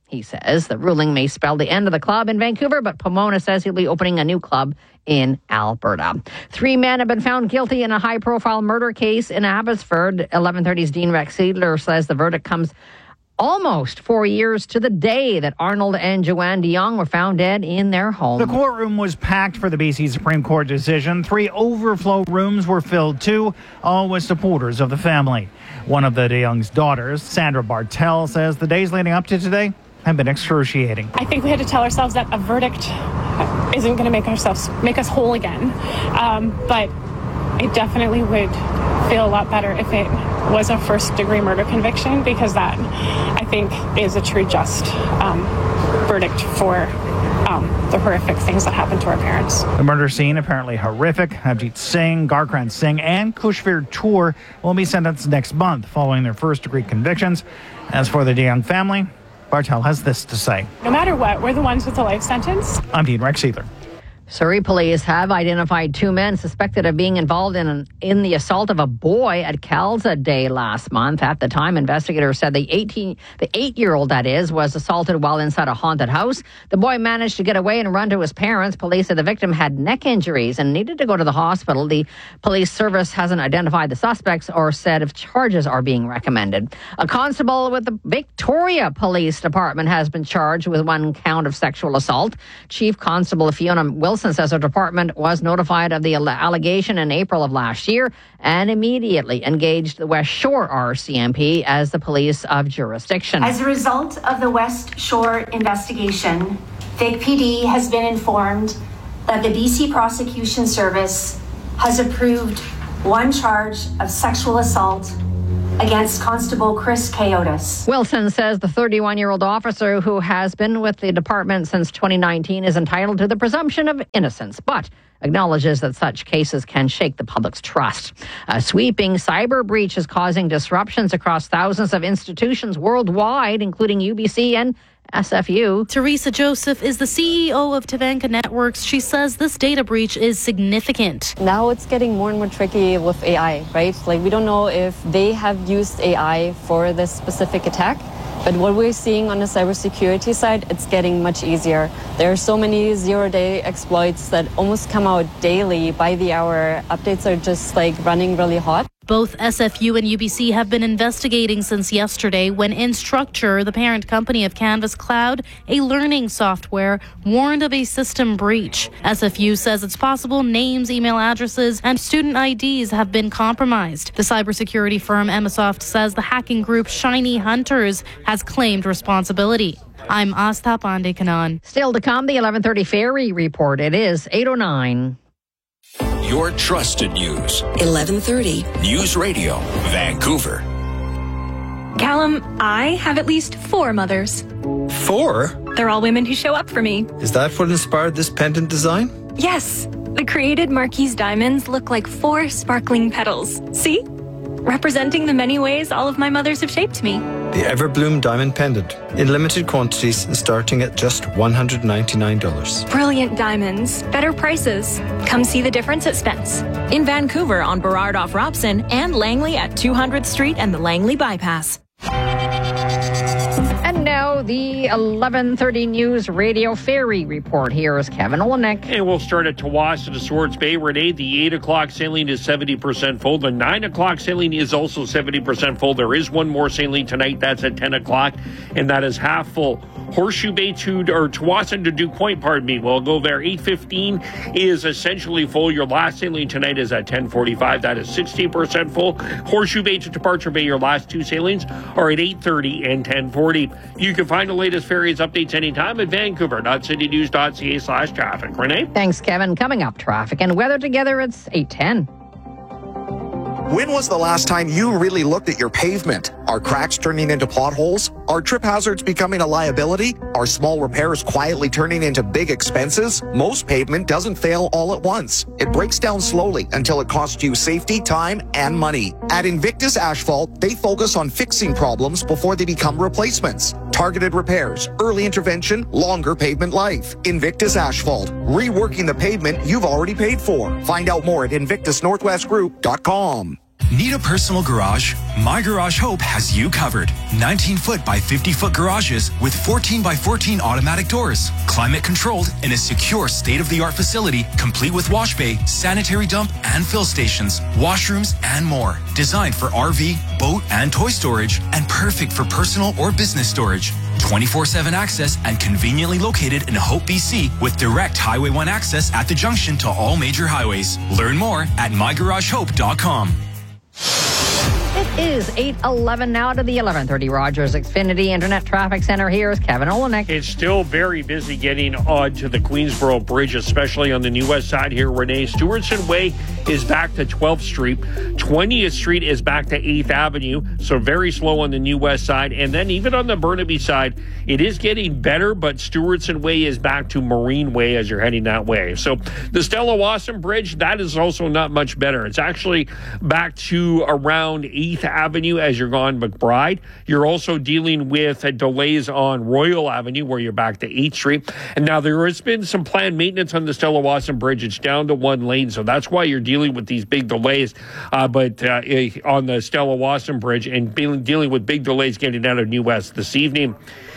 he says. The ruling may spell the end of the club in Vancouver, but Pomona says he'll be opening a new club in Alberta. Three men have been found guilty in a high-profile murder case in Abbotsford. eleven thirty's Dean Rex Seidler says the verdict comes almost four years to the day that Arnold and Joanne DeYoung were found dead in their home. The courtroom was packed for the B C Supreme Court decision. Three overflow rooms were filled too, all with supporters of the family. One of the DeYoung's daughters, Sandra Bartel, says the days leading up to today have been excruciating. I think we had to tell ourselves that a verdict isn't going to make ourselves make us whole again, um, but it definitely would feel a lot better if it was a first-degree murder conviction, because that, I think, is a true just um, verdict for um, the horrific things that happened to our parents. The murder scene apparently horrific. Avjit Singh, Garkran Singh, and Kushveer Tour will be sentenced next month following their first-degree convictions. As for the DeYoung family, Bartel has this to say. No matter what, we're the ones with the life sentence. I'm Dean Rex Seidler. Surrey police have identified two men suspected of being involved in an, in the assault of a boy at Calza Day last month. At the time, investigators said the eighteen, the eight-year-old, that is, was assaulted while inside a haunted house. The boy managed to get away and run to his parents. Police said the victim had neck injuries and needed to go to the hospital. The police service hasn't identified the suspects or said if charges are being recommended. A constable with the Victoria Police Department has been charged with one count of sexual assault. Chief Constable Fiona Wilson says her department was notified of the allegation in April of last year and immediately engaged the West Shore R C M P as the police of jurisdiction. As a result of the West Shore investigation, Vic P D has been informed that the B C Prosecution Service has approved one charge of sexual assault against Constable Chris Coyotis. Wilson says the thirty-one-year-old officer who has been with the department since twenty nineteen is entitled to the presumption of innocence, but acknowledges that such cases can shake the public's trust. A sweeping cyber breach is causing disruptions across thousands of institutions worldwide, including U B C and S F U. Teresa Joseph is the C E O of Tabanka Networks. She says this data breach is significant. Now it's getting more and more tricky with A I, right? Like, we don't know if they have used A I for this specific attack, but what we're seeing on the cybersecurity side, it's getting much easier. There are so many zero-day exploits that almost come out daily, by the hour. Updates are just like running really hot. Both S F U and U B C have been investigating since yesterday when Instructure, the parent company of Canvas Cloud, a learning software, warned of a system breach. S F U says it's possible names, email addresses, and student I Ds have been compromised. The cybersecurity firm Emisoft says the hacking group Shiny Hunters has claimed responsibility. I'm Asta Pandey Kanan. Still to come, the eleven thirty Ferry Report. It is eight oh nine. Your trusted news. eleven thirty. News Radio, Vancouver. Callum, I have at least four mothers. Four? They're all women who show up for me. Is that what inspired this pendant design? Yes. The created Marquise diamonds look like four sparkling petals. See? Representing the many ways all of my mothers have shaped me. The Everbloom Diamond Pendant. In limited quantities and starting at just one hundred ninety-nine dollars. Brilliant diamonds. Better prices. Come see the difference at Spence. In Vancouver on Burrard off Robson and Langley at two hundredth Street and the Langley Bypass. And now the eleven thirty News Radio Ferry Report. Here is Kevin Olenek. And we'll start at Tawasin to Swartz Bay. Renee, the eight o'clock sailing is seventy percent full. The nine o'clock sailing is also seventy percent full. There is one more sailing tonight. That's at ten o'clock, and that is half full. Horseshoe Bay to, or Tawasin to Duke Point, pardon me. We'll go there. eight fifteen is essentially full. Your last sailing tonight is at ten forty-five. That is sixty percent full. Horseshoe Bay to Departure Bay, your last two sailings are at eight thirty and ten forty. You can find the latest ferries updates anytime at vancouver.citynews.ca slash traffic. Renee? Thanks, Kevin. Coming up, traffic and weather together, it's eight ten. When was the last time you really looked at your pavement? Are cracks turning into potholes? Are trip hazards becoming a liability? Are small repairs quietly turning into big expenses? Most pavement doesn't fail all at once. It breaks down slowly until it costs you safety, time, and money. At Invictus Asphalt, they focus on fixing problems before they become replacements. Targeted repairs, early intervention, longer pavement life. Invictus Asphalt, reworking the pavement you've already paid for. Find out more at invictus northwest group dot com. Need a personal garage? My Garage Hope has you covered. nineteen foot by fifty foot garages with fourteen by fourteen automatic doors, climate controlled in a secure state-of-the-art facility complete with wash bay, sanitary dump and fill stations, washrooms and more. Designed for R V, boat and toy storage and perfect for personal or business storage. twenty-four seven access and conveniently located in Hope, B C with direct Highway one access at the junction to all major highways. Learn more at my garage hope dot com. It is eight eleven now to the eleven thirty Rogers Xfinity Internet Traffic Center. Here's Kevin Olenek. It's still very busy getting on to the Queensboro Bridge, especially on the New West side here. Renee, Stewartson Way is back to twelfth Street. twentieth Street is back to eighth Avenue, so very slow on the New West side. And then even on the Burnaby side, it is getting better, but Stewartson Way is back to Marine Way as you're heading that way. So the Stella Wasson Bridge, that is also not much better. It's actually back to around eighth Avenue as you're on McBride. You're also dealing with uh, delays on Royal Avenue where you're back to eighth Street. And now there has been some planned maintenance on the Stella Wasson Bridge. It's down to one lane, so that's why you're dealing with these big delays. Uh, but uh, on the Stella Wasson Bridge and dealing with big delays getting out of New West this evening.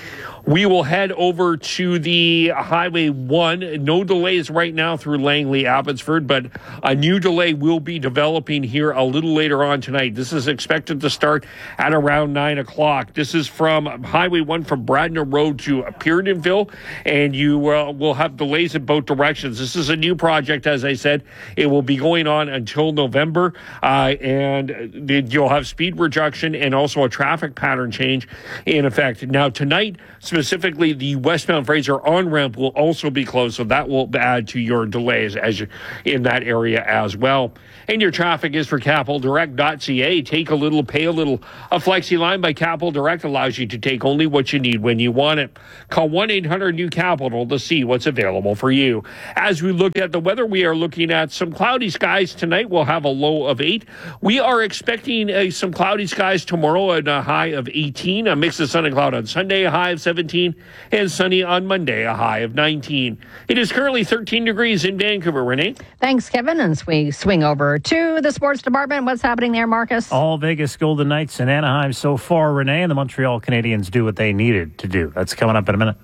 We will head over to the Highway one. No delays right now through Langley, Abbotsford, but a new delay will be developing here a little later on tonight. This is expected to start at around nine o'clock. This is from Highway one from Bradner Road to Peardenville, and you uh, will have delays in both directions. This is a new project, as I said. It will be going on until November, uh, and you'll have speed reduction and also a traffic pattern change in effect. Now, tonight, specifically, the westbound Fraser on-ramp will also be closed, so that will add to your delays as you in that area as well. And your traffic is for capital direct dot c a. Take a little, pay a little. A Flexi Line by Capital Direct allows you to take only what you need when you want it. Call one eight hundred new capital to see what's available for you. As we look at the weather, we are looking at some cloudy skies tonight. We'll have a low of eight. We are expecting uh, some cloudy skies tomorrow and a high of eighteen. A mix of sun and cloud on Sunday, a high of seventeen. And sunny on Monday, a high of nineteen. It is currently thirteen degrees in Vancouver. Renee? Thanks, Kevin. And we swing over to the sports department. What's happening there, Marcus? All Vegas Golden Knights and Anaheim so far, Renee, and the Montreal Canadiens do what they needed to do. That's coming up in a minute.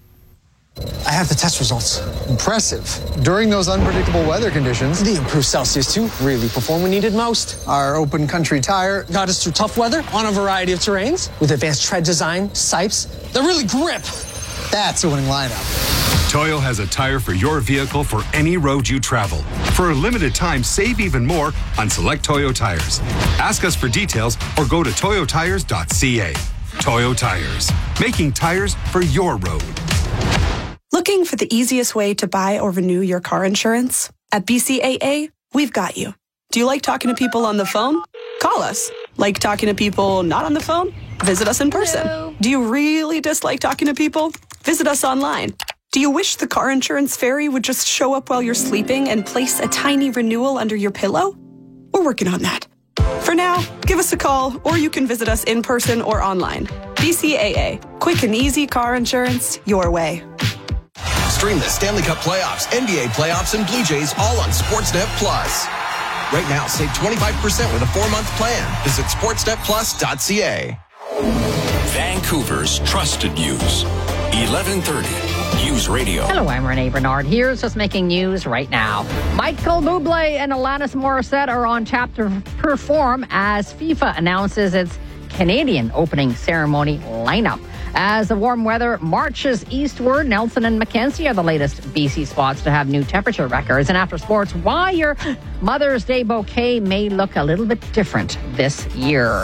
I have the test results. Impressive. During those unpredictable weather conditions, the improved Celsius two really performed when needed most. Our open country tire got us through tough weather on a variety of terrains with advanced tread design, sipes that really grip. That's a winning lineup. Toyo has a tire for your vehicle for any road you travel. For a limited time, save even more on select Toyo tires. Ask us for details or go to toyo tires dot c a. Toyo Tires, making tires for your road. Looking for the easiest way to buy or renew your car insurance? At B C A A, we've got you. Do you like talking to people on the phone? Call us. Like talking to people not on the phone? Visit us in person. Hello. Do you really dislike talking to people? Visit us online. Do you wish the car insurance fairy would just show up while you're sleeping and place a tiny renewal under your pillow? We're working on that. For now, give us a call, or you can visit us in person or online. B C A A, quick and easy car insurance your way. Stream the Stanley Cup playoffs, N B A playoffs, and Blue Jays all on Sportsnet Plus. Right now, save twenty-five percent with a four-month plan. Visit sportsnet plus dot c a. Vancouver's trusted news. eleven thirty News Radio. Hello, I'm Renee Bernard. Here's just making news right now. Michael Bublé and Alanis Morissette are on tap to perform as FIFA announces its Canadian opening ceremony lineup. As the warm weather marches eastward, Nelson and Mackenzie are the latest B C spots to have new temperature records. And after sports, why your Mother's Day bouquet may look a little bit different this year.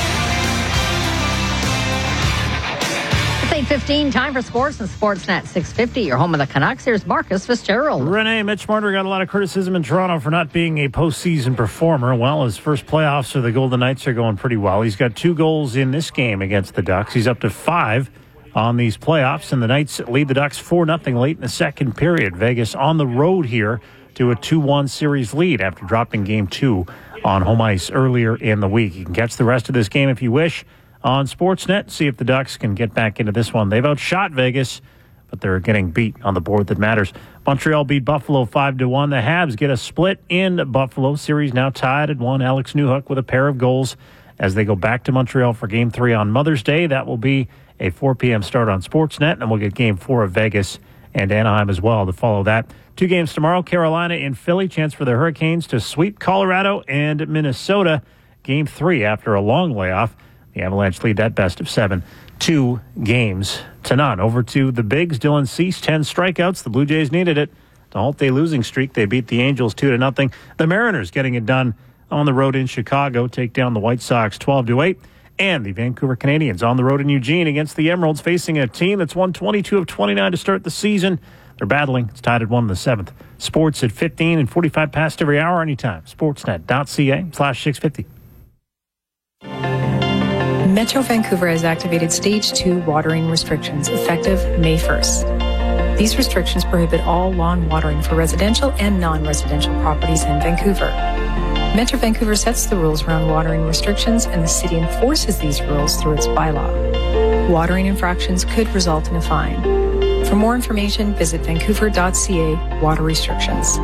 It's eight fifteen, time for sports and Sportsnet six fifty. Your home of the Canucks. Here's Marcus Fitzgerald. Renee, Mitch Marner got a lot of criticism in Toronto for not being a postseason performer. Well, his first playoffs for the Golden Knights are going pretty well. He's got two goals in this game against the Ducks. He's up to five on these playoffs, and the Knights lead the Ducks four nothing late in the second period. Vegas on the road here to a two one series lead after dropping game two on home ice earlier in the week. You can catch the rest of this game if you wish on Sportsnet. See if the Ducks can get back into this one. They've outshot Vegas but they're getting beat on the board that matters. Montreal beat Buffalo five to one. The Habs get a split in Buffalo. Series now tied at one. Alex Newhook with a pair of goals as they go back to Montreal for Game three on Mother's Day. That will be a four p.m. start on Sportsnet, and we'll get Game four of Vegas and Anaheim as well to follow that. Two games tomorrow, Carolina and Philly. Chance for the Hurricanes to sweep Colorado and Minnesota. Game three after a long layoff. The Avalanche lead that best of seven. Two games to none. Over to the Bigs. Dylan Cease, ten strikeouts. The Blue Jays needed it to halt their losing streak. They beat the Angels two to nothing. The Mariners getting it done on the road in Chicago. Take down the White Sox twelve to eight. And the Vancouver Canadians on the road in Eugene against the Emeralds, facing a team that's won twenty-two of twenty-nine to start the season. They're battling. It's tied at one in the seventh. Sports at fifteen and forty-five past every hour anytime. Sportsnet.ca slash 650. Metro Vancouver has activated Stage two watering restrictions effective May first. These restrictions prohibit all lawn watering for residential and non-residential properties in Vancouver. Metro Vancouver sets the rules around watering restrictions, and the city enforces these rules through its bylaw. Watering infractions could result in a fine. For more information, visit vancouver.ca water restrictions.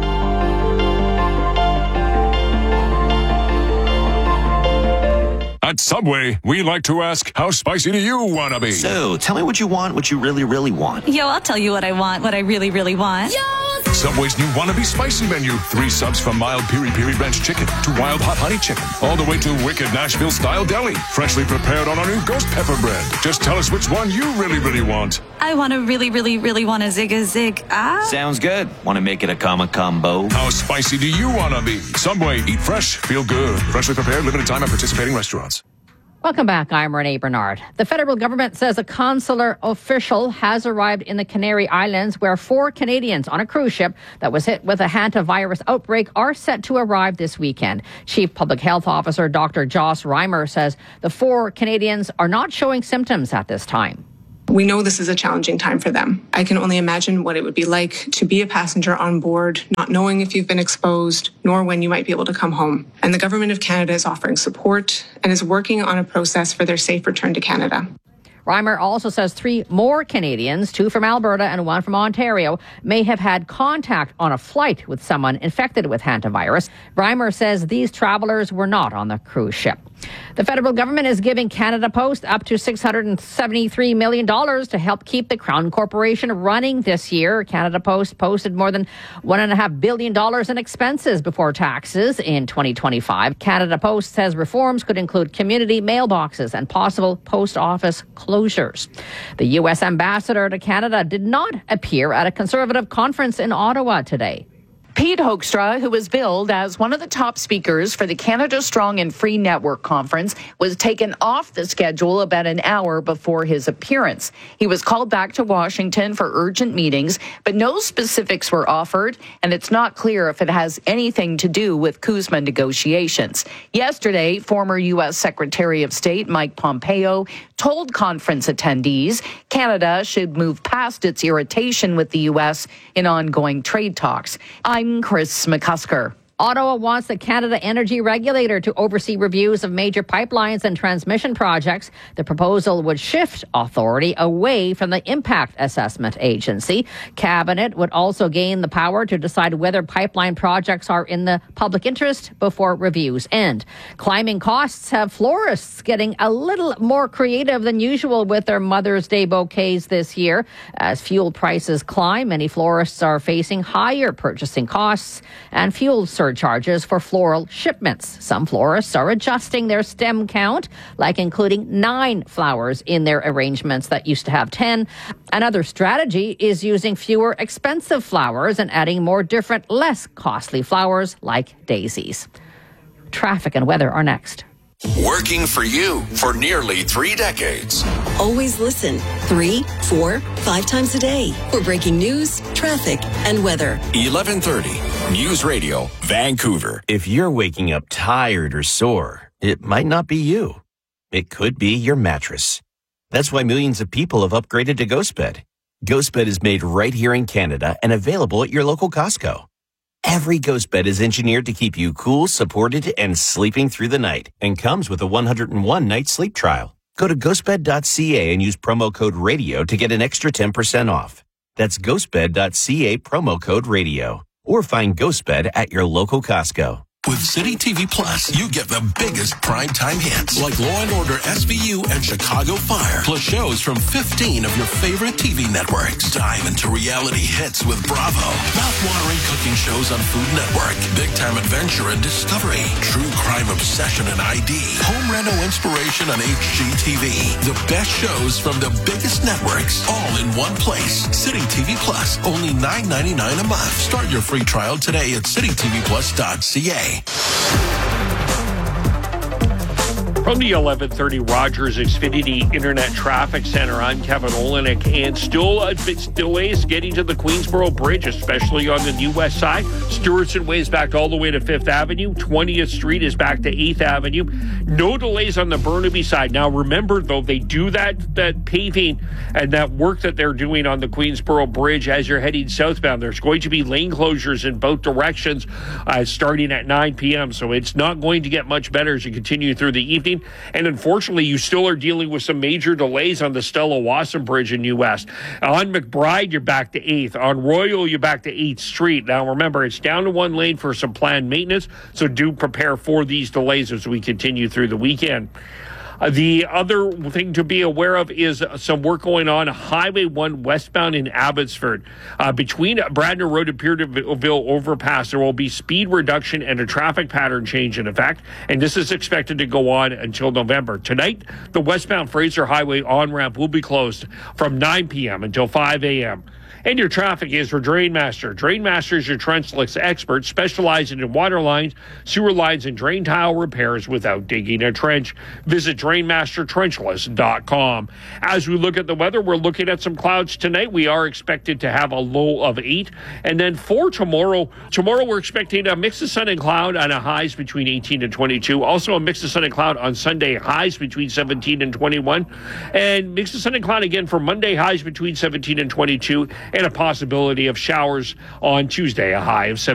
At Subway, we like to ask, how spicy do you want to be? So, tell me what you want, what you really, really want. Yo, I'll tell you what I want, what I really, really want. Yo! Subway's new Wannabe Spicy menu. Three subs from mild piri-piri ranch chicken to wild hot honey chicken, all the way to wicked Nashville-style deli, freshly prepared on our new ghost pepper bread. Just tell us which one you really, really want. I want to really, really, really want a zig-a-zig. Ah. Sounds good. Want to make it a comma combo? How spicy do you want to be? Subway, eat fresh, feel good. Freshly prepared, limited time at participating restaurants. Welcome back. I'm Renee Bernard. The federal government says a consular official has arrived in the Canary Islands where four Canadians on a cruise ship that was hit with a hantavirus outbreak are set to arrive this weekend. Chief Public Health Officer Doctor Joss Reimer says the four Canadians are not showing symptoms at this time. We know this is a challenging time for them. I can only imagine what it would be like to be a passenger on board, not knowing if you've been exposed, nor when you might be able to come home. And the Government of Canada is offering support and is working on a process for their safe return to Canada. Reimer also says three more Canadians, two from Alberta and one from Ontario, may have had contact on a flight with someone infected with hantavirus. Reimer says these travelers were not on the cruise ship. The federal government is giving Canada Post up to six hundred seventy-three million dollars to help keep the Crown Corporation running this year. Canada Post posted more than one point five billion dollars in expenses before taxes in twenty twenty-five. Canada Post says reforms could include community mailboxes and possible post office closures. The U S ambassador to Canada did not appear at a Conservative conference in Ottawa today. Pete Hoekstra, who was billed as one of the top speakers for the Canada Strong and Free Network Conference, was taken off the schedule about an hour before his appearance. He was called back to Washington for urgent meetings, but no specifics were offered, and it's not clear if it has anything to do with CUSMA negotiations. Yesterday, former U S Secretary of State Mike Pompeo told conference attendees Canada should move past its irritation with the U S in ongoing trade talks. I'm Chris McCusker. Ottawa wants the Canada Energy Regulator to oversee reviews of major pipelines and transmission projects. The proposal would shift authority away from the Impact Assessment Agency. Cabinet would also gain the power to decide whether pipeline projects are in the public interest before reviews end. Climbing costs have florists getting a little more creative than usual with their Mother's Day bouquets this year. As fuel prices climb, many florists are facing higher purchasing costs and fuel surcharges. Surcharges for floral shipments. Some florists are adjusting their stem count, like including nine flowers in their arrangements that used to have ten. Another strategy is using fewer expensive flowers and adding more different, less costly flowers like daisies. Traffic and weather are next. Working for you for nearly three decades. Always listen three, four, five times a day for breaking news, traffic, and weather. eleven thirty News Radio, Vancouver. If you're waking up tired or sore, it might not be you. It could be your mattress. That's why millions of people have upgraded to GhostBed. GhostBed is made right here in Canada and available at your local Costco. Every GhostBed is engineered to keep you cool, supported, and sleeping through the night, and comes with a one hundred one night sleep trial. Go to ghostbed dot c a and use promo code RADIO to get an extra ten percent off. That's ghostbed dot c a promo code radio. Or find Ghostbed at your local Costco. With City T V Plus, you get the biggest primetime hits like Law and Order S V U and Chicago Fire, plus shows from fifteen of your favorite T V networks. Dive into reality hits with Bravo, mouth-watering cooking shows on Food Network, Big Time Adventure and Discovery, True Crime Obsession and I D, Home Reno Inspiration on H G T V. The best shows from the biggest networks, all in one place. City T V Plus, only nine ninety-nine a month. Start your free trial today at city t v plus dot c a. From the eleven thirty Rogers Xfinity Internet Traffic Center, I'm Kevin Olenek, and still a bit delays getting to the Queensboro Bridge, especially on the New West side. Stewardson Way is back all the way to Fifth Avenue. twentieth Street is back to eighth Avenue. No delays on the Burnaby side. Now, remember, though, they do that, that paving and that work that they're doing on the Queensboro Bridge as you're heading southbound. There's going to be lane closures in both directions uh, starting at nine p.m., so it's not going to get much better as you continue through the evening. And unfortunately, you still are dealing with some major delays on the Stella Wasson Bridge in New West. On McBride, you're back to eighth. On Royal, you're back to eighth Street. Now, remember, it's down to one lane for some planned maintenance, so do prepare for these delays as we continue through the weekend. Uh, the other thing to be aware of is uh, some work going on Highway one westbound in Abbotsford. Uh, between Bradner Road and Peterville Overpass, there will be speed reduction and a traffic pattern change in effect, and this is expected to go on until November. Tonight, the westbound Fraser Highway on-ramp will be closed from nine p.m. until five a.m. And your traffic is for Drainmaster. Drainmaster is your trenchless expert specializing in water lines, sewer lines, and drain tile repairs without digging a trench. Visit drain master trenchless dot com. As we look at the weather, we're looking at some clouds tonight. We are expected to have a low of eight. And then for tomorrow, tomorrow we're expecting a mix of sun and cloud and a highs between eighteen and twenty-two. Also a mix of sun and cloud on Sunday, highs between seventeen and twenty-one. And mix of sun and cloud again for Monday, highs between seventeen and twenty-two. And a possibility of showers on Tuesday, a high of seventeen.